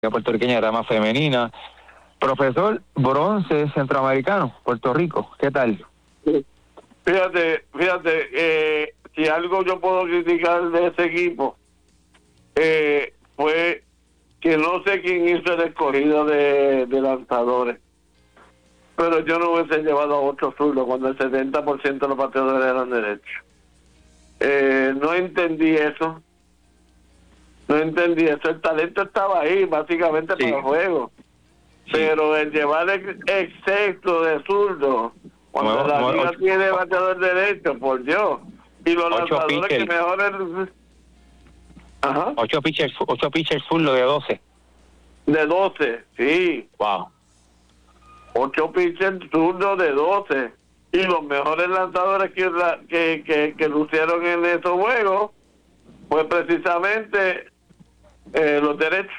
puertorriqueña de rama femenina. Profesor, bronce centroamericano, Puerto Rico, ¿qué tal? Fíjate, si algo yo puedo criticar de ese equipo, fue que no sé quién hizo el escogido de lanzadores, pero yo no hubiese llevado a 8 zurdos cuando el 70% de los bateadores eran derechos. No entendí eso. El talento estaba ahí básicamente para el juego, pero el llevar el exceso de zurdo cuando la liga tiene bateador derecho, por Dios, y los lanzadores que mejor ajá, 8 pitchers zurdo de 12. De 12, sí. Wow. 8 pitchers zurdos de 12. Y los mejores lanzadores que lucieron en esos juegos fue precisamente los derechos.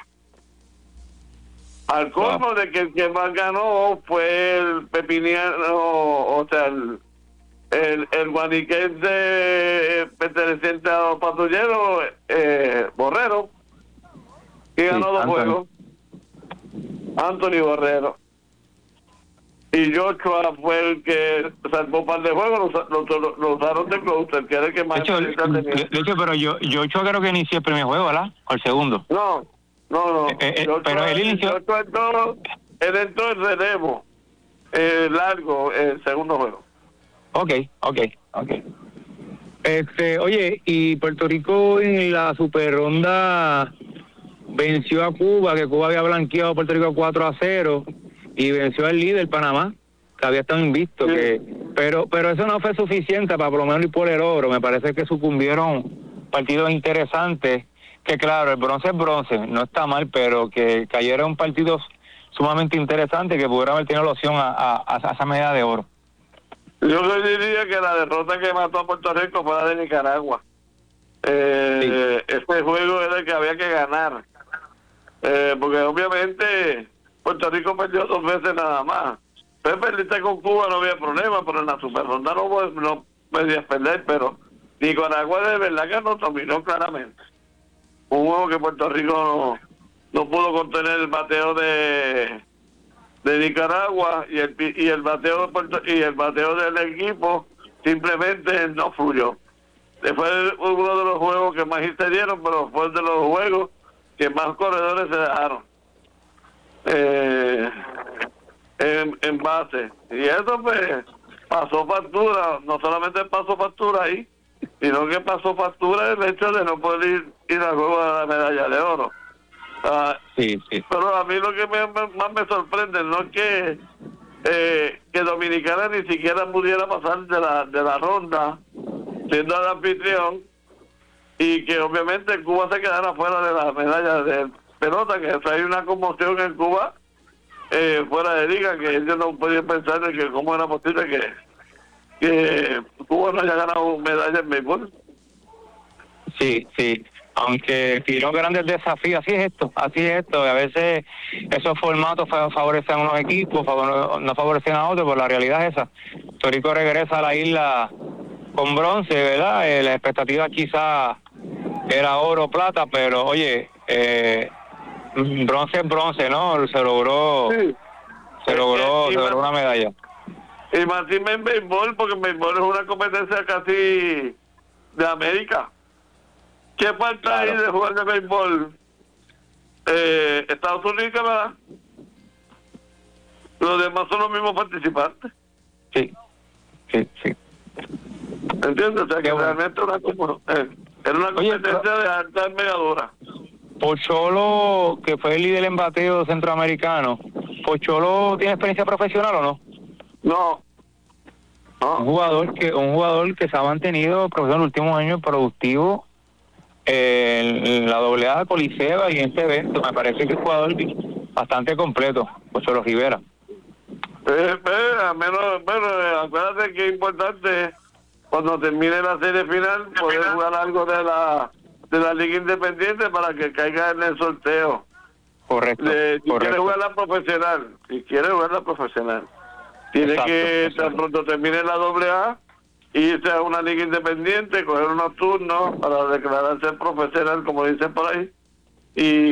Al colmo de que el que más ganó fue el pepiniano, o sea, el guaniquense perteneciente a los patrulleros, Borrero, que ganó 2 juegos. Anthony Borrero. Y Joshua fue el que salvó un par de juegos, lo usaron de closer, que era el que más... De hecho, pero Joshua creo que inició el primer juego, ¿verdad? O el segundo. No. Pero él inició... Él entró en relevo, largo, el segundo juego. Ok. Oye, y Puerto Rico en la super ronda venció a Cuba, que Cuba había blanqueado a Puerto Rico 4-0, y venció al líder Panamá, que había estado invicto, sí. Pero eso no fue suficiente para por lo menos ir por el oro. Me parece que sucumbieron partidos interesantes, que claro, el bronce es bronce, no está mal, pero que cayeron partidos sumamente interesantes que pudieran haber tenido la opción a esa medalla de oro. Yo le diría que la derrota que mató a Puerto Rico fue la de Nicaragua. Este juego era el que había que ganar, porque obviamente Puerto Rico perdió 2 veces nada más. Pero perdiste con Cuba, no había problema, pero en la super ronda no podías perder, pero Nicaragua de verdad que nos dominó claramente. Un juego que Puerto Rico no pudo contener el bateo de Nicaragua, y el bateo del equipo simplemente no fluyó. Fue uno de los juegos que más se dieron, pero fue de los juegos que más corredores se dejaron en base. Y eso pues pasó factura. No solamente pasó factura ahí, sino que pasó factura el hecho de no poder ir al juego de la medalla de oro. Sí. Pero a mí lo que más me sorprende no es que Dominicana ni siquiera pudiera pasar de la ronda siendo el anfitrión, y que obviamente Cuba se quedara fuera de la medalla de pelota, que hay una conmoción en Cuba fuera de liga, que ellos no podían pensar en que cómo era posible que Cuba no haya ganado medalla en béisbol. Sí, aunque tiró grandes desafíos, así es esto, a veces esos formatos favorecen a unos equipos, no favorecen a otros, pero la realidad es esa. Puerto Rico regresa a la isla con bronce, ¿verdad? La expectativa quizá era oro o plata, pero oye, bronce es bronce, ¿no? Se logró una medalla. Y más en béisbol, porque en béisbol es una competencia casi de América. ¿Qué falta ahí de jugar de béisbol? Estados Unidos y Canadá. Los demás son los mismos participantes. Sí. ¿Entiendes? O sea, que realmente era una competencia de alta envergadura. Pocholo, que fue el líder en bateo centroamericano, ¿Pocholo tiene experiencia profesional o no? No. Un jugador que se ha mantenido profesional en los últimos años productivo en la AA Coliseo y en este evento. Me parece que es un jugador bastante completo, Pocholo Rivera. Acuérdate que es importante cuando termine la serie final poder jugar algo de la Liga Independiente para que caiga en el sorteo. Correcto. Quiere jugar la profesional, tiene que tan pronto termine la AA, irse a una liga independiente, coger unos turnos para declararse profesional, como dicen por ahí, y